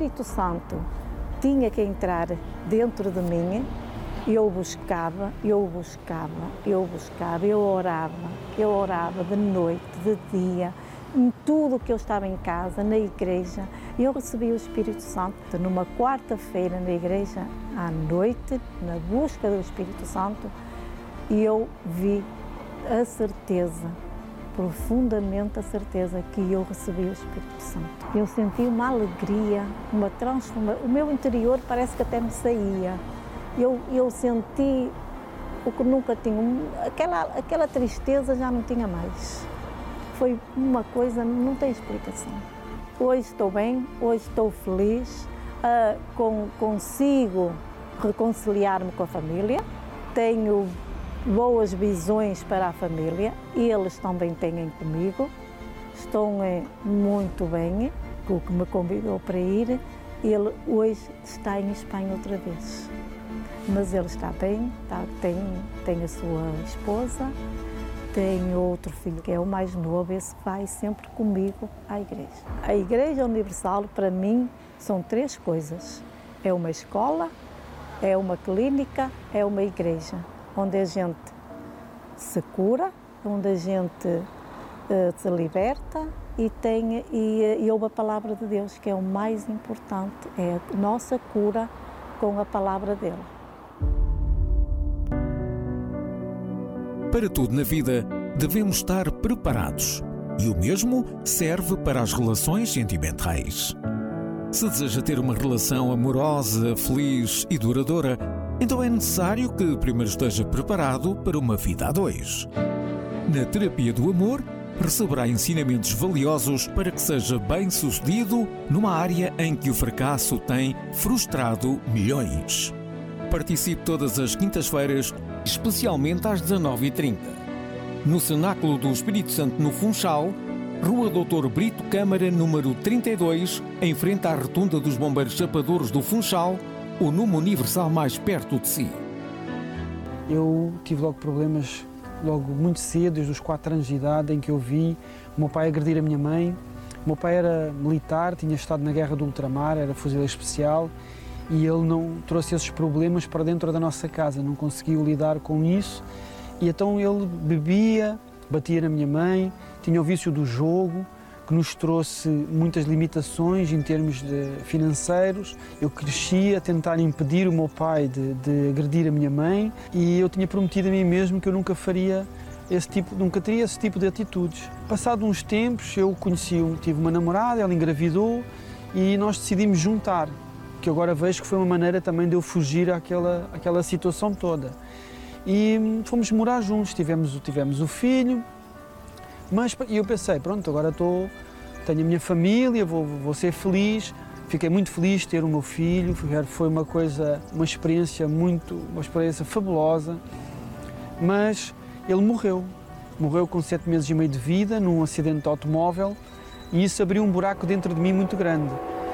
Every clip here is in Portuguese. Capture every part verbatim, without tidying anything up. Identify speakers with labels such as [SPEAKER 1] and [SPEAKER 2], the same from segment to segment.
[SPEAKER 1] Espírito Santo tinha que entrar dentro de mim, eu buscava, eu buscava, eu buscava, eu orava, eu orava de noite, de dia, em tudo que eu estava em casa, na igreja. Eu recebi o Espírito Santo numa quarta-feira na igreja, à noite, na busca do Espírito Santo, e eu vi a certeza, profundamente a certeza que eu recebi o Espírito Santo. Eu senti uma alegria, uma transformação, o meu interior parece que até me saía. Eu, eu senti o que nunca tinha, aquela, aquela tristeza já não tinha mais. Foi uma coisa, não tem explicação. Hoje estou bem, hoje estou feliz, uh, com, consigo reconciliar-me com a família, tenho boas visões para a família, eles também têm comigo, estão eh, muito bem, o que me convidou para ir, ele hoje está em Espanha outra vez, mas ele está bem, está, tem, tem a sua esposa, tem outro filho que é o mais novo, esse vai sempre comigo à igreja. A Igreja Universal para mim são três coisas, é uma escola, é uma clínica, é uma igreja, onde a gente se cura, onde a gente uh, se liberta e, tem, e, e ouve a palavra de Deus, que é o mais importante, é a nossa cura com a palavra dele.
[SPEAKER 2] Para tudo na vida, devemos estar preparados, e o mesmo serve para as relações sentimentais. Se deseja ter uma relação amorosa, feliz e duradoura, então é necessário que primeiro esteja preparado para uma vida a dois. Na terapia do amor, receberá ensinamentos valiosos para que seja bem-sucedido numa área em que o fracasso tem frustrado milhões. Participe todas as quintas-feiras, especialmente às dezanove e trinta. No Cenáculo do Espírito Santo, no Funchal, Rua doutor Brito Câmara, número trinta e dois, em frente à Rotunda dos Bombeiros Chapadores do Funchal, o número universal mais perto de si.
[SPEAKER 3] Eu tive logo problemas, logo muito cedo, desde os quatro anos de idade, em que eu vi o meu pai agredir a minha mãe. O meu pai era militar, tinha estado na guerra do ultramar, era fuzileiro especial, e ele não trouxe esses problemas para dentro da nossa casa, não conseguiu lidar com isso, e então ele bebia, batia na minha mãe, tinha o vício do jogo, que nos trouxe muitas limitações em termos de financeiros. Eu cresci a tentar impedir o meu pai de, de agredir a minha mãe, e eu tinha prometido a mim mesmo que eu nunca faria esse tipo, nunca teria esse tipo de atitudes. Passado uns tempos, eu conheci, tive uma namorada, ela engravidou e nós decidimos juntar, que agora vejo que foi uma maneira também de eu fugir àquela, àquela situação toda. E fomos morar juntos, tivemos, tivemos o filho, mas eu pensei, pronto, agora estou, tenho a minha família, vou, vou ser feliz. Fiquei muito feliz de ter o meu filho, foi uma coisa, uma experiência muito, uma experiência fabulosa, mas ele morreu, morreu com sete meses e meio de vida num acidente de automóvel, e isso abriu um buraco dentro de mim muito grande.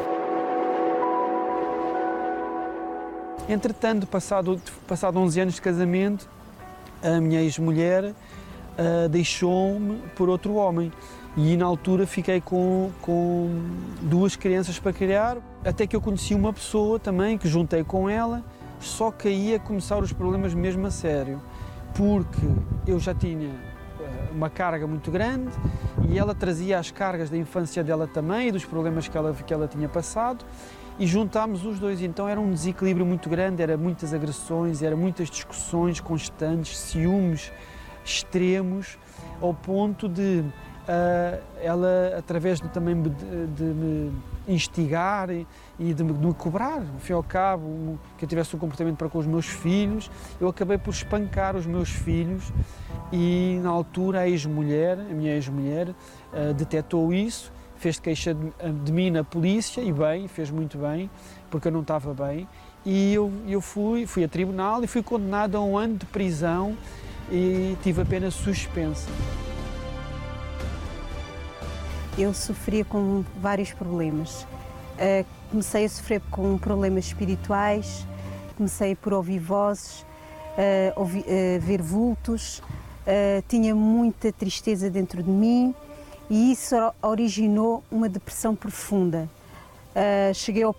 [SPEAKER 3] Entretanto, passado, passado onze anos de casamento, a minha ex-mulher uh, deixou-me por outro homem, e na altura fiquei com, com duas crianças para criar, até que eu conheci uma pessoa também, que juntei com ela, só que aí ia começar os problemas mesmo a sério, porque eu já tinha uma carga muito grande e ela trazia as cargas da infância dela também e dos problemas que ela, que ela tinha passado, e juntámos os dois, então era um desequilíbrio muito grande, era muitas agressões, era muitas discussões constantes, ciúmes extremos, ao ponto de uh, ela, através de, também de, de me instigar e, e de, me, de me cobrar, ao fim e ao cabo, um, que eu tivesse um comportamento para com os meus filhos, eu acabei por espancar os meus filhos, e na altura a ex-mulher, a minha ex-mulher, uh, detectou isso, fez queixa de, de mim na polícia, e bem, fez muito bem, porque eu não estava bem, e eu, eu fui, fui a tribunal e fui condenado a um ano de prisão e tive a pena suspensa.
[SPEAKER 4] Eu sofria com vários problemas. Uh, comecei a sofrer com problemas espirituais, comecei por ouvir vozes, uh, ouvir, uh, ver vultos, uh, tinha muita tristeza dentro de mim, e isso originou uma depressão profunda. Uh, cheguei ao